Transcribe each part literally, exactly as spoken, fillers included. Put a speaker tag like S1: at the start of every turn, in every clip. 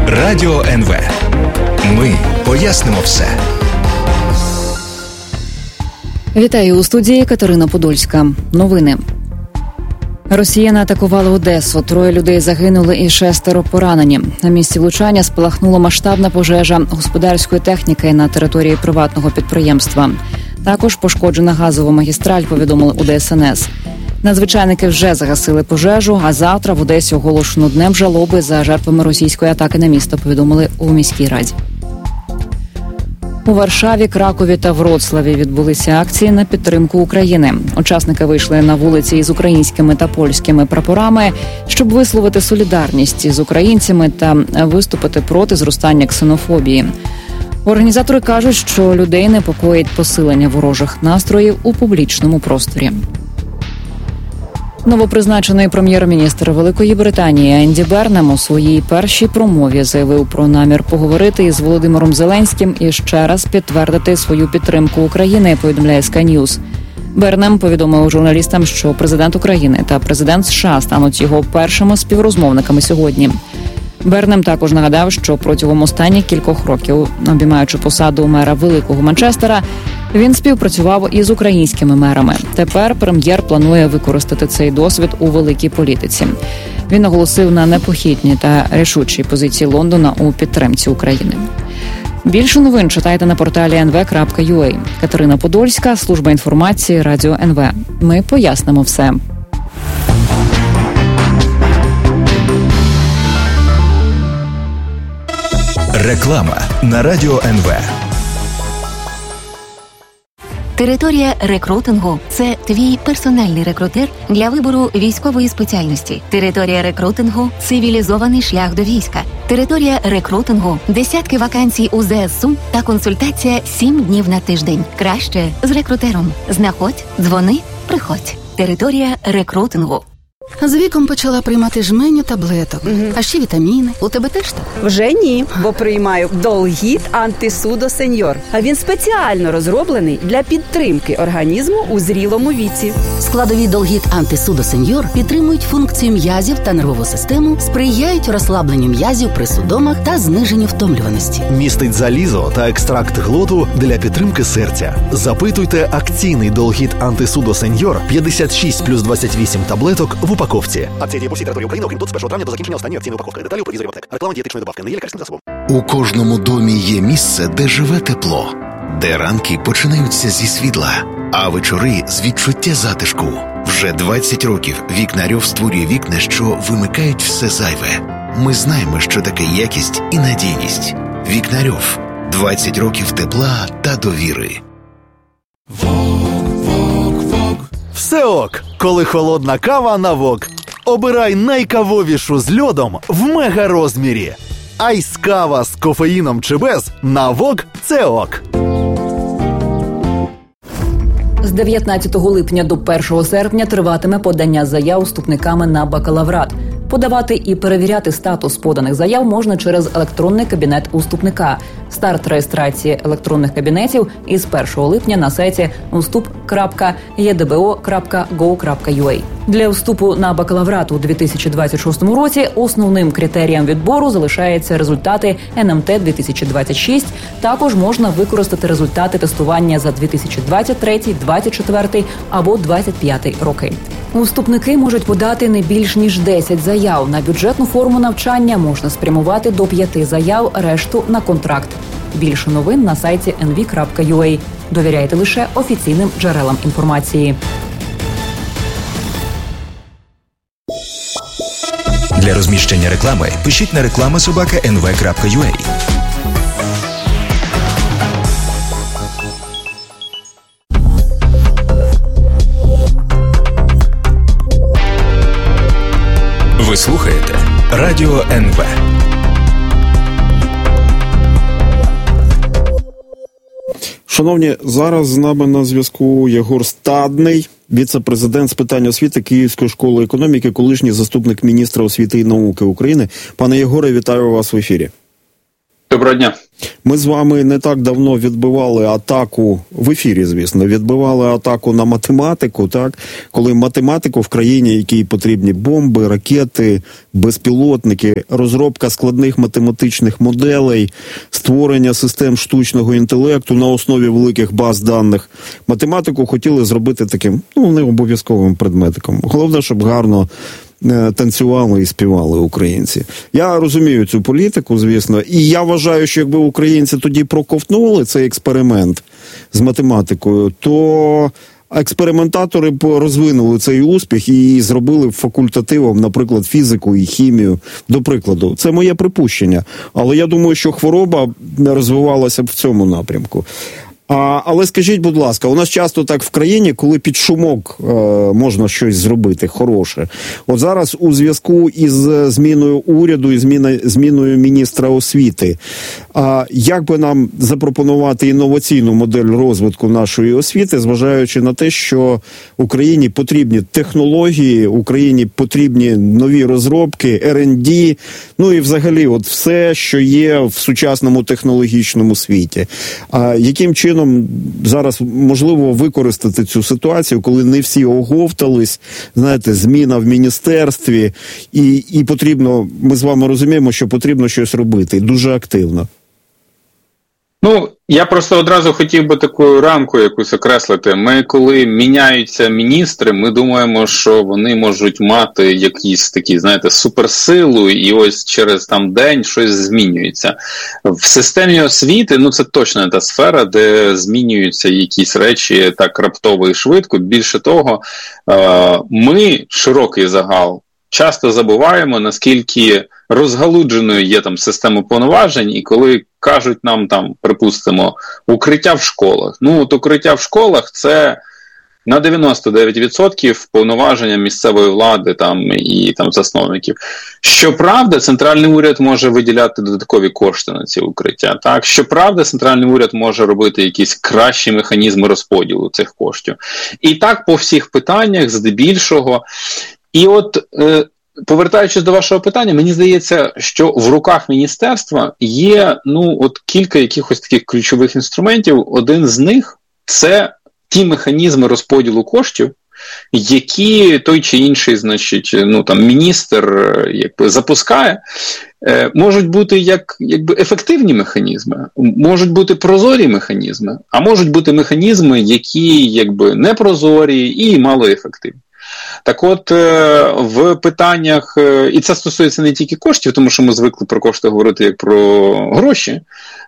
S1: Радіо ен ве. Ми пояснимо все.
S2: Вітаю у студії Катерина Подольська. Новини. Росіяни атакували Одесу. Троє людей загинули і шестеро поранені. На місці влучання спалахнула масштабна пожежа господарської техніки на території приватного підприємства. Також пошкоджена газова магістраль, повідомили у де ес ен ес. Надзвичайники вже загасили пожежу, а завтра в Одесі оголошено днем жалоби за жертвами російської атаки на місто, повідомили у міській раді. У Варшаві, Кракові та Вроцлаві відбулися акції на підтримку України. Учасники вийшли на вулиці із українськими та польськими прапорами, щоб висловити солідарність з українцями та виступити проти зростання ксенофобії. Організатори кажуть, що людей непокоїть посилення ворожих настроїв у публічному просторі. Новопризначений прем'єр-міністр Великої Британії Енді Бернем у своїй першій промові заявив про намір поговорити із Володимиром Зеленським і ще раз підтвердити свою підтримку України, повідомляє Sky News. Бернем повідомив журналістам, що президент України та президент США стануть його першими співрозмовниками сьогодні. Бернем також нагадав, що протягом останніх кількох років, обіймаючи посаду мера Великого Манчестера, він співпрацював із українськими мерами. Тепер прем'єр планує використати цей досвід у великій політиці. Він наголосив на непохитній та рішучій позиції Лондона у підтримці України. Більше новин читайте на порталі ен ве крапка ю а. Катерина Подольська, служба інформації, Радіо ен ве. Ми пояснимо все.
S1: Реклама на Радіо ен ве.
S3: Територія рекрутингу – це твій персональний рекрутер для вибору військової спеціальності. Територія рекрутингу – цивілізований шлях до війська. Територія рекрутингу – десятки вакансій у зе ес у та консультація сім днів на тиждень. Краще з рекрутером. Знаходь, дзвони, приходь. Територія рекрутингу.
S4: З віком почала приймати жменю таблеток, угу. А ще вітаміни. У тебе теж так?
S5: Вже ні, бо приймаю Долгіт Антисудо Сеньор. А він спеціально розроблений для підтримки організму у зрілому віці.
S4: Складові Долгіт Антисудо Сеньор підтримують функцію м'язів та нервову систему, сприяють розслабленню м'язів при судомах та зниженню втомлюваності.
S6: Містить залізо та екстракт глоту для підтримки серця. Запитуйте акційний Долгіт Антисудо Сеньор п'ятдесят шість плюс двадцять вісім таблеток в упаковці. Акція діє по всій території України, окрім тут з першого травня до закінчення останньої акційної упаковки. Деталі у провізорі аптек. Реклама дієтичної добавки не є лікарським засобом.
S7: У кожному домі є місце, де живе тепло, де ранки починаються зі світла, а вечори з відчуття затишку. Вже двадцять років Вікнарьов створює вікна, що вимикають все зайве. Ми знаємо, що таке якість і надійність. Вікнарьов. двадцять років тепла та довіри.
S6: Все ок, коли холодна кава на вок. Обирай найкавовішу з льодом в мега-розмірі. Айс-кава з кофеїном чи без на вок – це ок.
S2: З дев'ятнадцятого липня до першого серпня триватиме подання заяв вступниками на бакалаврат. Подавати і перевіряти статус поданих заяв можна через електронний кабінет уступника. Старт реєстрації електронних кабінетів із першого липня на сайті уступ крапка е де бе о крапка гов крапка ю а. Для вступу на бакалаврат у дві тисячі двадцять шостому році основним критерієм відбору залишаються результати ен ем те дві тисячі двадцять шість. Також можна використати результати тестування за дві тисячі двадцять третій, двадцять четвертий або двадцять п'ятий роки. Вступники можуть подати не більш ніж десять заяв. На бюджетну форму навчання можна спрямувати до п'яти заяв, решту на контракт. Більше новин на сайті ен ві крапка ю а. Довіряйте лише офіційним джерелам інформації.
S1: Для розміщення реклами пишіть на реклама собака ен ве крапка ю а. Ви слухаєте Радіо ен ве.
S8: Шановні, зараз з нами на зв'язку Єгор Стадний, віце-президент з питань освіти Київської школи економіки, колишній заступник міністра освіти і науки України. Пане Єгоре, вітаю вас в ефірі.
S9: Доброго дня.
S8: Ми з вами не так давно відбивали атаку, в ефірі, звісно, відбивали атаку на математику, так? Коли математику в країні, якій потрібні бомби, ракети, безпілотники, розробка складних математичних моделей, створення систем штучного інтелекту на основі великих баз даних, математику хотіли зробити таким, ну, не обов'язковим предметом. Головне, щоб гарно танцювали і співали українці. Я розумію цю політику, звісно, і я вважаю, що якби українці тоді проковтнули цей експеримент з математикою, то експериментатори б розвинули цей успіх і зробили факультативом, наприклад, фізику і хімію, до прикладу. Це моє припущення. Але я думаю, що хвороба розвивалася б в цьому напрямку. А, але скажіть, будь ласка, у нас часто так в країні, коли під шумок е, можна щось зробити хороше. От зараз у зв'язку із зміною уряду і зміна, зміною міністра освіти, а як би нам запропонувати інноваційну модель розвитку нашої освіти, зважаючи на те, що Україні потрібні технології, Україні потрібні нові розробки, ер енд ді, ну і взагалі от все, що є в сучасному технологічному світі. А яким чином зараз можливо використати цю ситуацію, коли не всі оговтались, знаєте, зміна в міністерстві, і, і потрібно, ми з вами розуміємо, що потрібно щось робити, дуже активно.
S9: Ну, я просто одразу хотів би таку рамку якусь окреслити. Ми, коли міняються міністри, ми думаємо, що вони можуть мати якісь такі, знаєте, суперсилу, і ось через там день щось змінюється. В системі освіти, ну це точно не та сфера, де змінюються якісь речі так раптово і швидко. Більше того, ми, широкий загал, часто забуваємо, наскільки розгалудженою є там система повноважень, і коли кажуть нам там, припустимо, укриття в школах. Ну, от укриття в школах – це на дев'яносто дев'ять відсотків повноваження місцевої влади там і там засновників. Щоправда, центральний уряд може виділяти додаткові кошти на ці укриття. Так, щоправда, центральний уряд може робити якісь кращі механізми розподілу цих коштів. І так по всіх питаннях, здебільшого. І от, е, повертаючись до вашого питання, мені здається, що в руках міністерства є, ну, от кілька якихось таких ключових інструментів. Один з них – це ті механізми розподілу коштів, які той чи інший, значить, ну, там, міністр якби запускає. Е, можуть бути як якби ефективні механізми, можуть бути прозорі механізми, а можуть бути механізми, які якби непрозорі і малоефективні. Так от, в питаннях, і це стосується не тільки коштів, тому що ми звикли про кошти говорити як про гроші,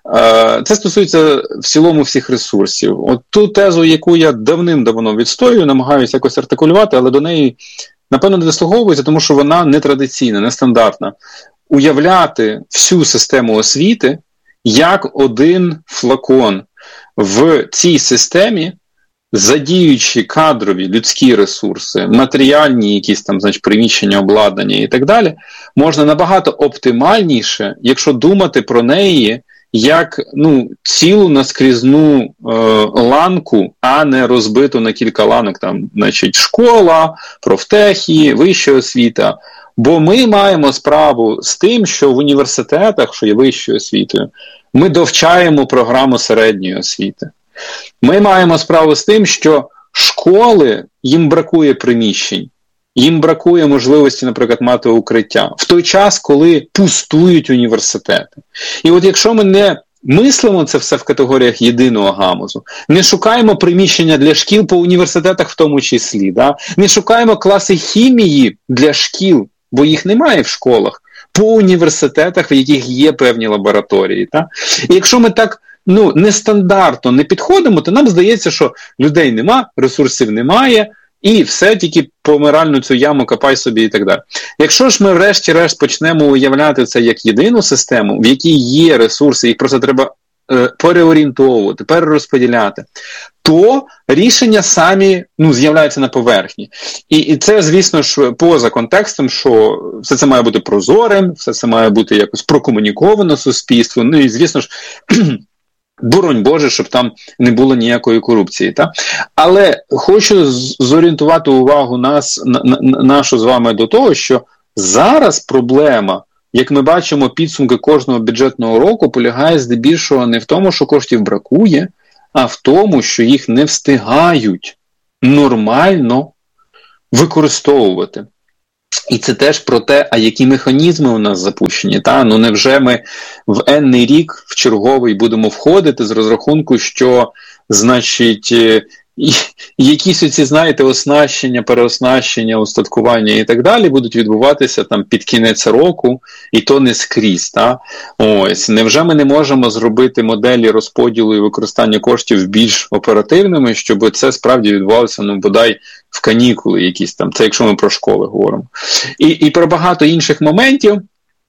S9: це стосується в цілому всіх ресурсів. От ту тезу, яку я давним-давно відстоюю, намагаюся якось артикулювати, але до неї, напевно, не дослуговується, тому що вона нетрадиційна, нестандартна. Уявляти всю систему освіти як один флакон в цій системі, задіючи кадрові людські ресурси, матеріальні якісь там, значить, приміщення, обладнання і так далі, можна набагато оптимальніше, якщо думати про неї як, ну, цілу наскрізну е, ланку, а не розбиту на кілька ланок, там, значить, школа, профтехи, вища освіта. Бо ми маємо справу з тим, що в університетах, що є вищою освітою, ми довчаємо програму середньої освіти. Ми маємо справу з тим, що школи, їм бракує приміщень, їм бракує можливості, наприклад, мати укриття, в той час, коли пустують університети. І от якщо ми не мислимо це все в категоріях єдиного гамузу, не шукаємо приміщення для шкіл по університетах в тому числі, да? Не шукаємо класи хімії для шкіл, бо їх немає в школах, по університетах, в яких є певні лабораторії. Да? І якщо ми так, ну, нестандартно не підходимо, то нам здається, що людей нема, ресурсів немає, і все, тільки помиральну цю яму копай собі і так далі. Якщо ж ми врешті-решт почнемо уявляти це як єдину систему, в якій є ресурси, їх просто треба е, переорієнтовувати, перерозподіляти, то рішення самі, ну, з'являються на поверхні. І, і це, звісно ж, поза контекстом, що все це має бути прозорим, все це має бути якось прокомуніковано суспільству, ну і, звісно ж, боронь Боже, щоб там не було ніякої корупції. Та? Але хочу зорієнтувати увагу нас, на, на, нашу з вами до того, що зараз проблема як ми бачимо, підсумки кожного бюджетного року полягає здебільшого не в тому, що коштів бракує, а в тому, що їх не встигають нормально використовувати. І це теж про те, а які механізми у нас запущені. Та? Ну невже ми в енний рік в черговий будемо входити з розрахунку, що, значить, і якісь оці, знаєте, оснащення, переоснащення, устаткування і так далі будуть відбуватися там під кінець року, і то не скрізь. Та? Ось. Невже ми не можемо зробити моделі розподілу і використання коштів більш оперативними, щоб це справді відбувалося, ну, бодай в канікули якісь там, це якщо ми про школи говоримо. І, і про багато інших моментів.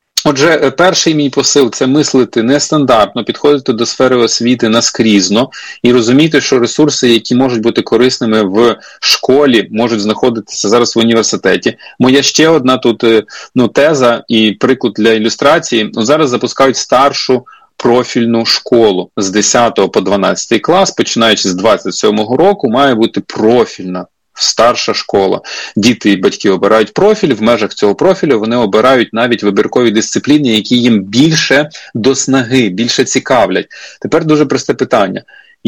S9: Отже, перший мій посил – це мислити нестандартно, підходити до сфери освіти наскрізно і розуміти, що ресурси, які можуть бути корисними в школі, можуть знаходитися зараз в університеті. Моя ще одна тут ну, теза і приклад для ілюстрації. Зараз запускають старшу профільну школу з десятого по дванадцятий клас, починаючи з двадцять сьомого року, має бути профільна старша школа. Діти і батьки обирають профіль, в межах цього профілю вони обирають навіть вибіркові дисципліни, які їм більше до снаги, більше цікавлять. Тепер дуже просте питання.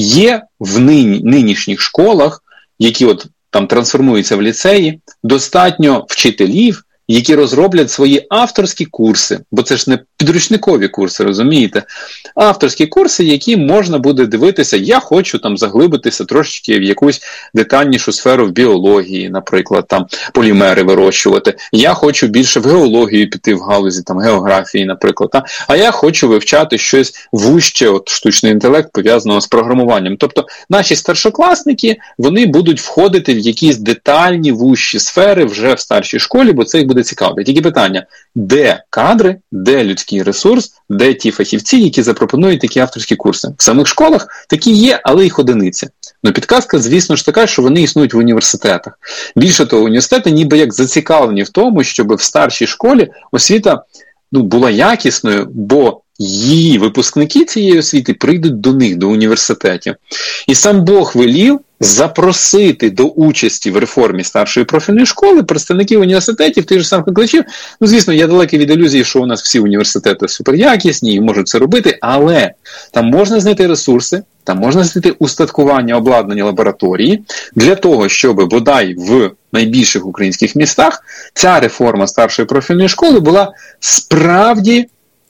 S9: Є в нині, нинішніх школах, які от там трансформуються в ліцеї, достатньо вчителів, які розроблять свої авторські курси, бо це ж не підручникові курси, розумієте? Авторські курси, які можна буде дивитися, я хочу там заглибитися трошечки в якусь детальнішу сферу в біології, наприклад, там полімери вирощувати. Я хочу більше в геологію піти в галузі, там географії, наприклад. Та? А я хочу вивчати щось вужче, от штучний інтелект, пов'язаного з програмуванням. Тобто наші старшокласники, вони будуть входити в якісь детальні вужчі сфери вже в старшій школі, бо це їх буде цікаво. Тільки питання, де кадри, де людський ресурс, де ті фахівці, які запропонують такі авторські курси. В самих школах такі є, але їх одиниці. Ну, підказка, звісно ж, така, що вони існують в університетах. Більше того, університети ніби як зацікавлені в тому, щоб в старшій школі освіта ну, була якісною, бо її випускники цієї освіти прийдуть до них, до університетів. І сам Бог велів запросити до участі в реформі старшої профільної школи представників університетів, тих же самих викладачів. Ну, звісно, я далекий від ілюзії, що у нас всі університети суперякісні і можуть це робити, але там можна знайти ресурси, там можна знайти устаткування, обладнання лабораторії для того, щоб бодай в найбільших українських містах ця реформа старшої профільної школи була справді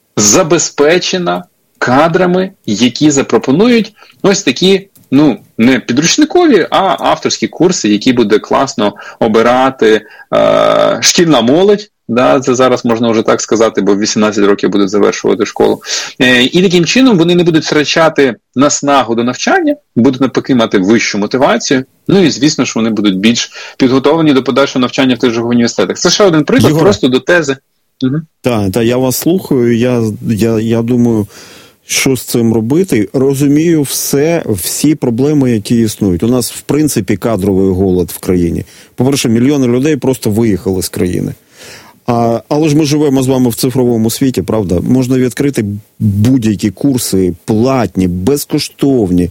S9: забезпечена кадрами, які запропонують ось такі, ну, не підручникові, а авторські курси, які буде класно обирати е, шкільна молодь, да, це зараз можна вже так сказати, бо в вісімнадцять років будуть завершувати школу. Е, і таким чином вони не будуть втрачати наснагу до навчання, будуть навпаки мати вищу мотивацію, ну і звісно ж вони будуть більш підготовлені до подальшого навчання в тих же університетах. Це ще один приклад Єгор. Просто до тези. Угу. Так,
S8: та, я вас слухаю, я, я, я думаю, що з цим робити. Розумію все, всі проблеми, які існують. У нас, в принципі, кадровий голод в країні. По-перше, мільйони людей просто виїхали з країни. А, але ж ми живемо з вами в цифровому світі, правда? Можна відкрити будь-які курси, платні, безкоштовні,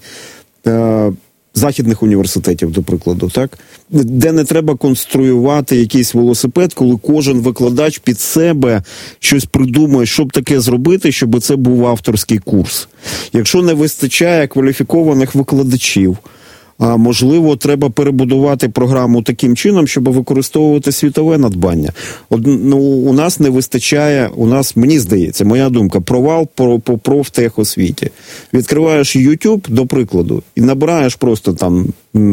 S8: е- західних університетів, до прикладу, так? Де не треба конструювати якийсь велосипед, коли кожен викладач під себе щось придумає, щоб таке зробити, щоб це був авторський курс. Якщо не вистачає кваліфікованих викладачів, а можливо, треба перебудувати програму таким чином, щоб використовувати світове надбання. От, ну, у нас не вистачає, у нас, мені здається, моя думка, провал по, по профтехосвіті. Відкриваєш YouTube, до прикладу, і набираєш просто там,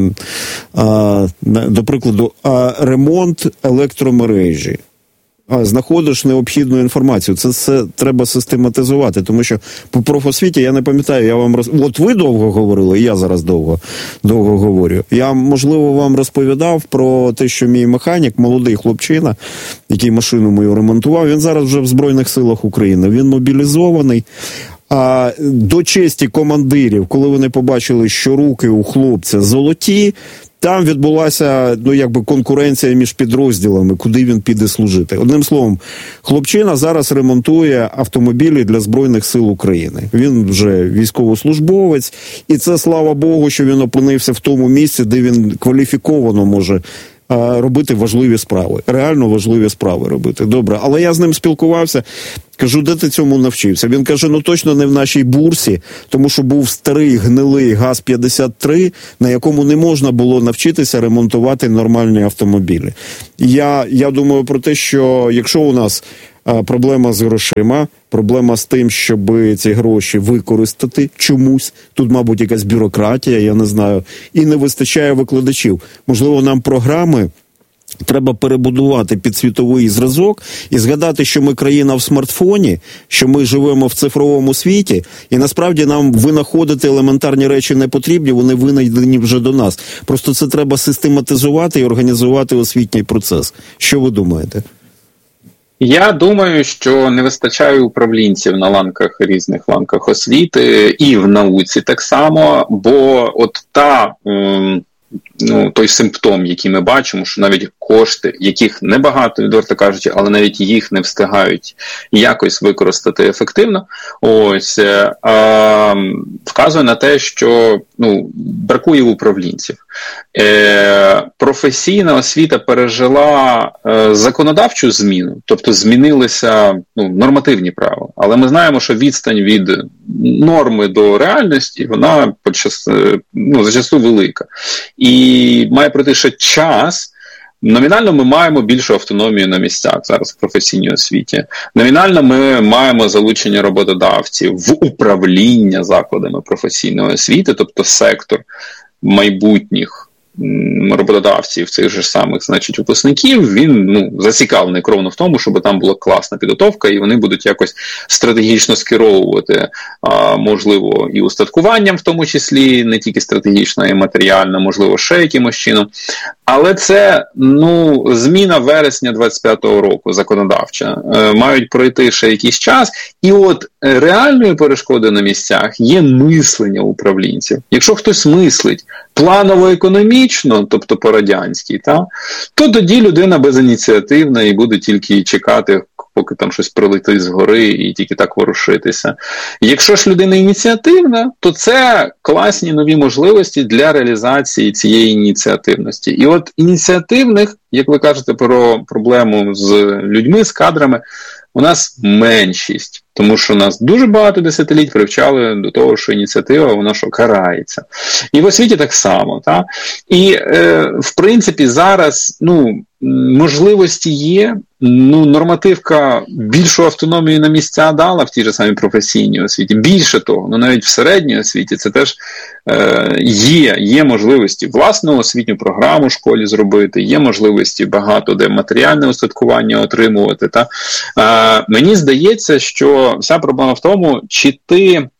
S8: а, до прикладу, а, ремонт електромережі. А, знаходиш необхідну інформацію. Це все треба систематизувати, тому що по профосвіті, я не пам'ятаю, я вам роз... От ви довго говорили, і я зараз довго, довго говорю. Я, можливо, вам розповідав про те, що мій механік, молодий хлопчина, який машину мою ремонтував, він зараз вже в Збройних силах України. Він мобілізований. А до честі командирів, коли вони побачили, що руки у хлопця золоті, там відбулася, ну, якби конкуренція між підрозділами, куди він піде служити. Одним словом, хлопчина зараз ремонтує автомобілі для Збройних сил України. Він вже військовослужбовець, і це, слава Богу, що він опинився в тому місці, де він кваліфіковано може робити важливі справи. Реально важливі справи робити. Добре, але я з ним спілкувався, кажу, де ти цьому навчився? Він каже, ну точно не в нашій бурсі, тому що був старий гнилий ГАЗ п'ятдесят три, на якому не можна було навчитися ремонтувати нормальні автомобілі. Я, я думаю про те, що якщо у нас а, проблема з грошима, проблема з тим, щоб ці гроші використати чомусь, тут, мабуть, якась бюрократія, я не знаю, і не вистачає викладачів. Можливо, нам програми треба перебудувати під світовий зразок і згадати, що ми країна в смартфоні, що ми живемо в цифровому світі, і насправді нам винаходити елементарні речі не потрібні, вони винайдені вже до нас. Просто це треба систематизувати і організувати освітній процес. Що ви думаєте?
S9: Я думаю, що не вистачає управлінців на ланках, різних ланках освіти і в науці так само, бо от та... М- Ну, той симптом, який ми бачимо, що навіть кошти, яких небагато, відверто кажучи, але навіть їх не встигають якось використати ефективно, ось, е, вказує на те, що ну, бракує управлінців. Е, професійна освіта пережила е, законодавчу зміну, тобто змінилися ну, нормативні правила, але ми знаємо, що відстань від норми до реальності, вона ну, зачасту велика. І має пройти ще час. Номінально ми маємо більшу автономію на місцях зараз в професійній освіті. Номінально ми маємо залучення роботодавців в управління закладами професійної освіти, тобто сектор майбутніх роботодавців, цих же самих, значить, випускників, він ну, зацікавлений кровно в тому, щоб там була класна підготовка, і вони будуть якось стратегічно скеровувати, а, можливо, і устаткуванням в тому числі, не тільки стратегічно, і матеріально, можливо, ще якимось чином. Але це, ну, зміна вересня двадцять п'ятого року, законодавча. Е, мають пройти ще якийсь час, і от реальною перешкодою на місцях є мислення управлінців. Якщо хтось мислить планово-економічно, тобто по-радянськи, та, то тоді людина безініціативна і буде тільки чекати, поки там щось прилетить згори і тільки так ворушитися. Якщо ж людина ініціативна, то це класні нові можливості для реалізації цієї ініціативності. І от ініціативних, як ви кажете про проблему з людьми, з кадрами, у нас меншість, тому що нас дуже багато десятиліть привчали до того, що ініціатива, вона що, карається. І в освіті так само. Та? І, е, в принципі, зараз, ну, можливості є, ну, нормативка більшу автономію на місця дала в тій же самій професійній освіті. Більше того, ну, навіть в середній освіті це теж е, є, є можливості власну освітню програму в школі зробити, є можливості багато де матеріальне устаткування отримувати. Та? Е, мені здається, що вся проблема в тому, чи ти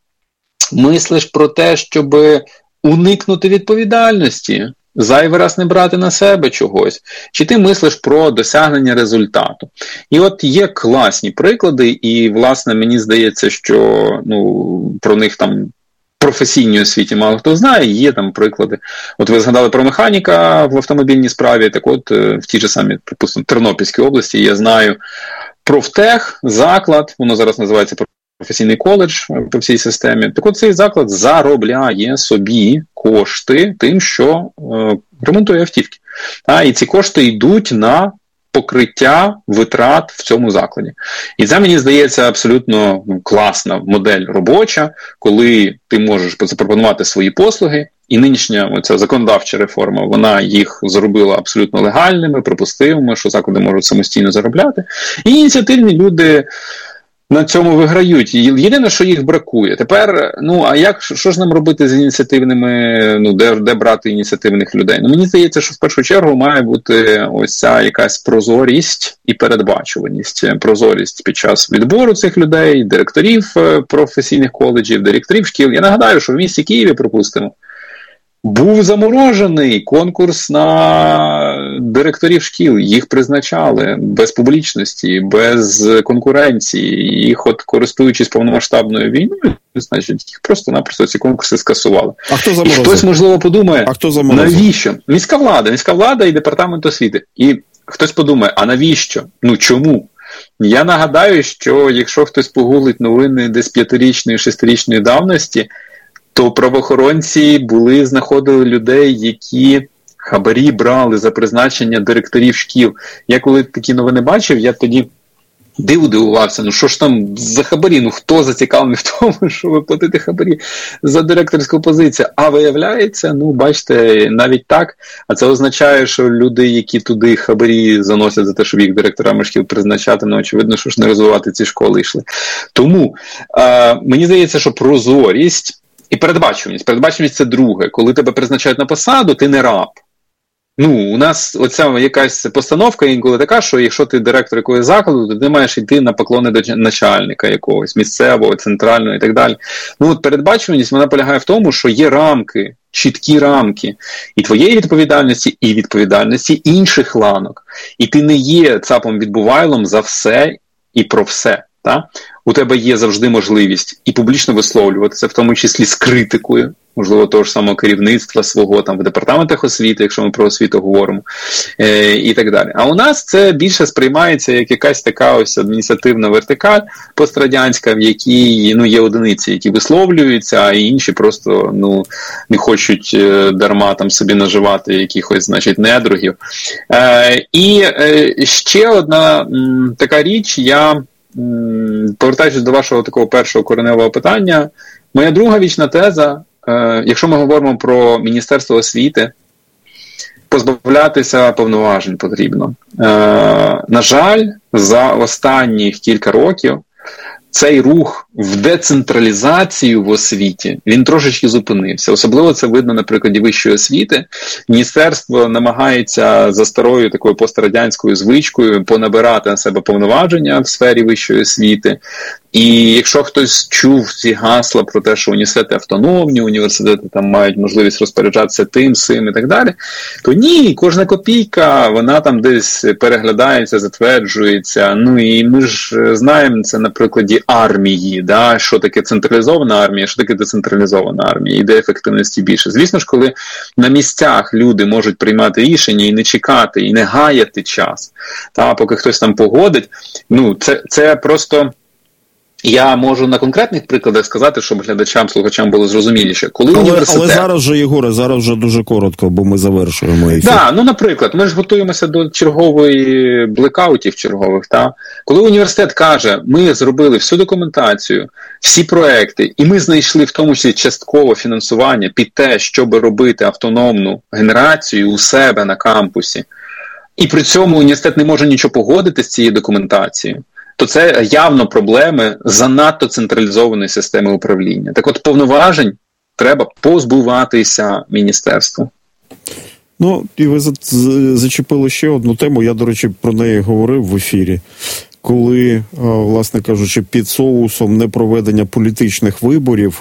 S9: мислиш про те, щоб уникнути відповідальності, зайвий раз не брати на себе чогось, чи ти мислиш про досягнення результату. І от є класні приклади, і, власне, мені здається, що ну, про них там в професійній освіті мало хто знає, є там приклади. От ви згадали про механіка в автомобільній справі, так от в тій же самій, припустимо, Тернопільській області я знаю профтех, заклад, воно зараз називається професійний коледж по всій системі. Так от цей заклад заробляє собі кошти тим, що е, ремонтує автівки. А, і ці кошти йдуть на покриття витрат в цьому закладі. І це, мені здається, абсолютно ну, класна модель робоча, коли ти можеш запропонувати свої послуги, і нинішня оця законодавча реформа, вона їх зробила абсолютно легальними, припустимими, що заклади можуть самостійно заробляти. І ініціативні люди на цьому виграють. Єдине, що їх бракує. Тепер, ну, а як, що ж нам робити з ініціативними, ну, де, де брати ініціативних людей? Ну, мені здається, що в першу чергу має бути ось ця якась прозорість і передбачуваність. Прозорість під час відбору цих людей, директорів професійних коледжів, директорів шкіл. Я нагадаю, що в місті Києві, припустимо, був заморожений конкурс на директорів шкіл. Їх призначали без публічності, без конкуренції. Їх, от користуючись повномасштабною війною, значить, їх просто-напросто ці конкурси скасували.
S8: А хто
S9: заморозив? І хтось, можливо, подумає,
S8: а хто заморозив?
S9: Навіщо? Міська влада, міська влада і департамент освіти. І хтось подумає, а навіщо? Ну, чому? Я нагадаю, що якщо хтось погуглить новини десь п'ятирічної, шестирічної давності, то правоохоронці були, знаходили людей, які хабарі брали за призначення директорів шкіл. Я коли такі новини бачив, я тоді диву дивувався, ну що ж там за хабарі, ну хто зацікавлений в тому, щоб платити хабарі за директорську позицію. А виявляється, ну бачите, навіть так, а це означає, що люди, які туди хабарі заносять за те, щоб їх директорами шкіл призначати, ну очевидно, що ж не розвивати ці школи йшли. Тому е, мені здається, що прозорість і передбачуваність. Передбачуваність – це друге. Коли тебе призначають на посаду, ти не раб. Ну, у нас оця якась постановка інколи така, що якщо ти директор якогось закладу, то ти маєш йти на поклони до начальника якогось, місцевого, центрального і так далі. Ну, от передбачуваність, вона полягає в тому, що є рамки, чіткі рамки і твоєї відповідальності, і відповідальності інших ланок. І ти не є цапом-відбувайлом за все і про все. Та? У тебе є завжди можливість і публічно висловлюватися, в тому числі з критикою, можливо, того ж самого керівництва свого там в департаментах освіти, якщо ми про освіту говоримо, е, і так далі. А у нас це більше сприймається як якась така ось адміністративна вертикаль пострадянська, в якій ну, є одиниці, які висловлюються, а інші просто ну, не хочуть е, дарма там собі наживати якихось, значить, недругів. Е, і е, ще одна м, така річ, я повертаючись до вашого такого першого кореневого питання, моя друга вічна теза, е, якщо ми говоримо про Міністерство освіти, позбавлятися повноважень потрібно. Е, на жаль, за останні кілька років цей рух в децентралізацію в освіті, він трошечки зупинився. Особливо це видно на прикладі вищої освіти. Міністерство намагається за старою такою пострадянською звичкою понабирати на себе повноваження в сфері вищої освіти. І якщо хтось чув ці гасла про те, що університети автономні, університети там мають можливість розпоряджатися тим, сим і так далі, то ні, кожна копійка, вона там десь переглядається, затверджується. Ну і ми ж знаємо це на прикладі армії, да, що таке централізована армія, що таке децентралізована армія, і де ефективності більше. Звісно ж, коли на місцях люди можуть приймати рішення і не чекати, і не гаяти час, та, поки хтось там погодить, ну це, це просто... Я можу на конкретних прикладах сказати, щоб глядачам, слухачам було зрозуміліше. Коли
S8: але,
S9: університет...
S8: але зараз же, Єгоре, зараз вже дуже коротко, бо ми завершуємо ефір.
S9: Так, да, ну, наприклад, ми ж готуємося до чергової блекаутів чергових, та? Коли університет каже, ми зробили всю документацію, всі проекти, і ми знайшли в тому числі часткове фінансування під те, щоб робити автономну генерацію у себе на кампусі, і при цьому університет не може нічого погодити з цією документацією, то це явно проблеми занадто централізованої системи управління. Так от повноважень треба позбуватися міністерству.
S8: Ну, і ви зачепили ще одну тему, я, до речі, про неї говорив в ефірі, коли, власне кажучи, під соусом непроведення політичних виборів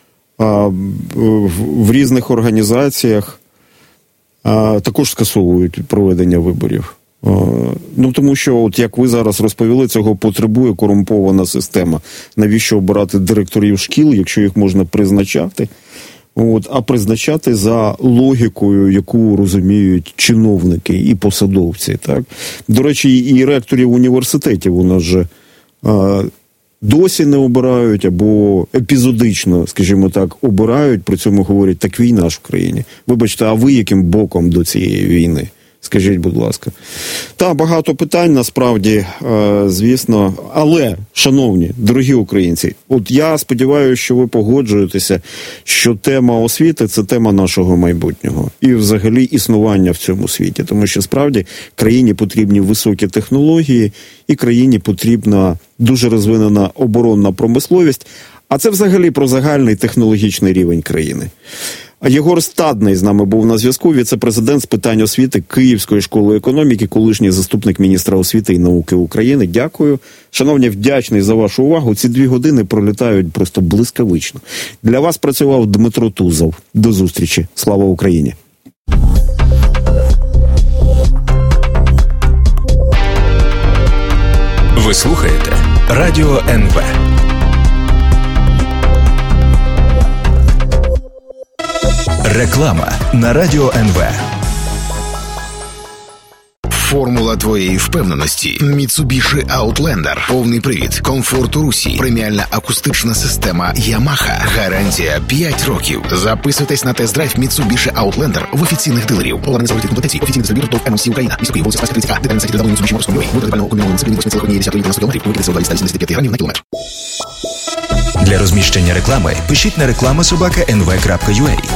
S8: в різних організаціях також скасовують проведення виборів. Ну, тому що, от як ви зараз розповіли, цього потребує корумпована система. Навіщо обирати директорів шкіл, якщо їх можна призначати? От, а призначати за логікою, яку розуміють чиновники і посадовці. Так? До речі, і ректорів університетів у нас же а, досі не обирають, або епізодично, скажімо так, обирають, при цьому говорять, так війна ж в країні. Вибачте, а ви яким боком до цієї війни? Скажіть, будь ласка. Та, багато питань, насправді, е, звісно. Але, шановні, дорогі українці, от я сподіваюся, що ви погоджуєтеся, що тема освіти – це тема нашого майбутнього. І, взагалі, існування в цьому світі. Тому що, справді, країні потрібні високі технології, і країні потрібна дуже розвинена оборонна промисловість. А це, взагалі, про загальний технологічний рівень країни. Єгор Стадний з нами був на зв'язку, віце-президент з питань освіти Київської школи економіки, колишній заступник міністра освіти і науки України. Дякую. Шановні, вдячний за вашу увагу. Ці дві години пролітають просто блискавично. Для вас працював Дмитро Тузов. До зустрічі. Слава Україні!
S1: Ви слухаєте Радіо ен ве. Реклама на Радіо ен ве.
S7: Формула твоєї впевненості. Mitsubishi Outlander. Повний привід, комфорт у русі, преміальна акустична система Yamaha. Гарантія п'ять років. Записуйтесь на тест-драйв Mitsubishi Outlander в офіційних дилерів. Поларний заводський комплектації. Офіційний дистриб'ютор ТОВ ем ем сі Україна. Місто Київ, вулиця Спаська, тридцять А. Детальна сайті додавлення Mitsubishi Motorsport ю ей. Витрати пального комбінованого цикліні восьми цілих однієї десятої літри на сто кілометрів. Викидиться у двісті сімдесят п'ять грамів на кілометр.
S1: Для розміщення реклами пишіть на реклама собака ен ве крапка ю а.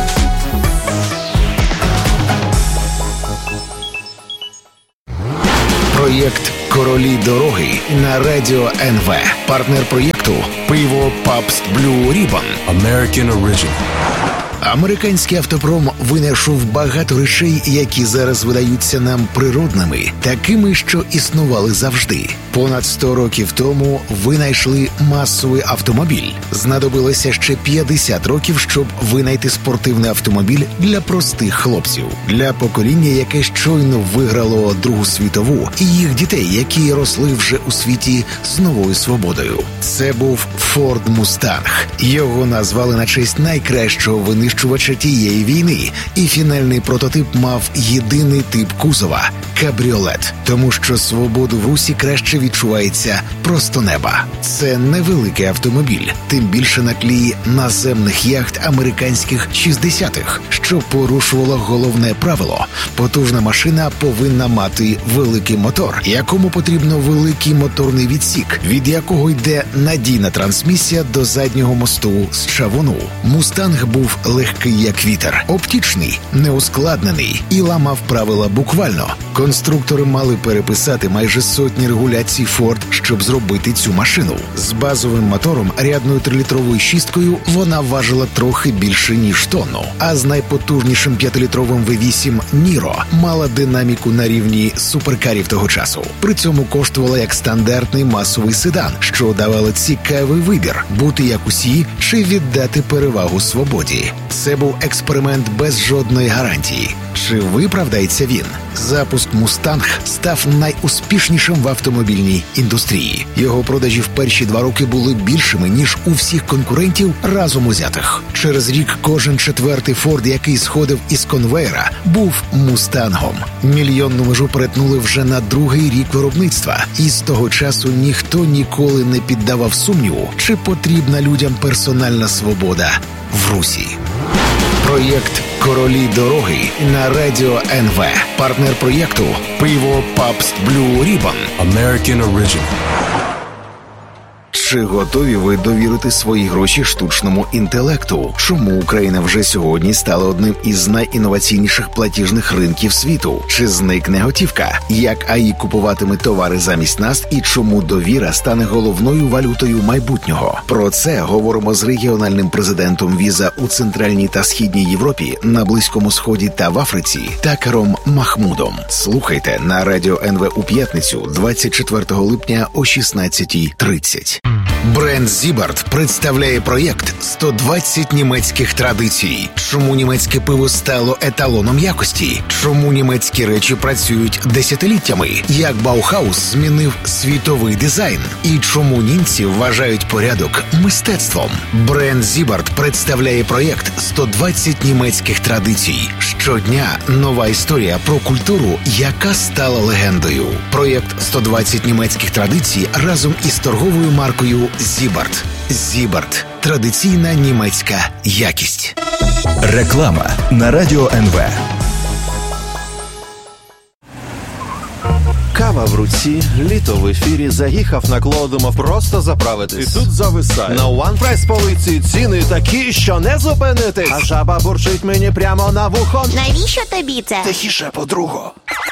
S7: Проєкт «Королі дороги» на радіо ен ве. Партнер проєкту «Пиво Пабст Блю Рібон».
S10: American Original.
S7: Американський автопром винайшов багато речей, які зараз видаються нам природними, такими, що існували завжди. Понад сто років тому винайшли масовий автомобіль. Знадобилося ще п'ятдесят років, щоб винайти спортивний автомобіль для простих хлопців. Для покоління, яке щойно виграло Другу світову, і їх дітей, які росли вже у світі з новою свободою. Це був Ford Mustang. Його назвали на честь найкращого винищувача тієї війни, і фінальний прототип мав єдиний тип кузова – кабріолет, тому що свободу в русі краще відчувається просто неба. Це невеликий автомобіль, тим більше на тлі наземних яхт американських шістдесятих, що порушувало головне правило – потужна машина повинна мати великий мотор, якому потрібно великий моторний відсік, від якого йде надійна трансмісія до заднього мосту з чавуну. «Мустанг» був легкий як вітер, оптічний, неускладнений і ламав правила буквально. Конструктори мали переписати майже сотні регуляцій Ford, щоб зробити цю машину. З базовим мотором, рядною трилітровою шісткою, вона важила трохи більше, ніж тонну. А з найпотужнішим п'ятилітровим ві вісім Niro мала динаміку на рівні суперкарів того часу. При цьому коштувала як стандартний масовий седан, що давало цікавий вибір – бути як усі чи віддати перевагу свободі. Це був експеримент без жодної гарантії. Чи виправдається він? Запуск «Мустанг» став найуспішнішим в автомобільній індустрії. Його продажі в перші два роки були більшими, ніж у всіх конкурентів разом узятих. Через рік кожен четвертий «Форд», який сходив із конвейера, був «Мустангом». Мільйонну межу перетнули вже на другий рік виробництва. І з того часу ніхто ніколи не піддавав сумніву, чи потрібна людям персональна свобода в русі. Проєкт «Королі дороги» на радіо ен ве. Партнер проєкту «Пиво Пабст Блю Рібон».
S10: American Original.
S7: Чи готові ви довірити свої гроші штучному інтелекту? Чому Україна вже сьогодні стала одним із найінноваційніших платіжних ринків світу? Чи зникне готівка? Як ей ай купуватиме товари замість нас і чому довіра стане головною валютою майбутнього? Про це говоримо з регіональним президентом Visa у Центральній та Східній Європі, на Близькому Сході та в Африці Такером Махмудом. Слухайте на радіо ен ве у п'ятницю двадцять четвертого липня о шістнадцятій тридцять. Бренд Зібард представляє проєкт «сто двадцять німецьких традицій». Чому німецьке пиво стало еталоном якості? Чому німецькі речі працюють десятиліттями? Як Баухаус змінив світовий дизайн? І чому німці вважають порядок мистецтвом? Бренд Зібард представляє проєкт «сто двадцять німецьких традицій». Щодня нова історія про культуру, яка стала легендою. Проєкт «сто двадцять німецьких традицій» разом із торговою маркою Зібард. Зібард. Традиційна німецька якість.
S1: Реклама на радіо ен ве.
S11: Кава в руці, літо в ефірі, заїхав на кло, думав просто заправитись. І тут зависає. На One Price полиці ціни такі, що не зупинитись. А жаба бурчить мені прямо на вухо.
S12: Навіщо тобі це?
S11: Тихіше, подруго.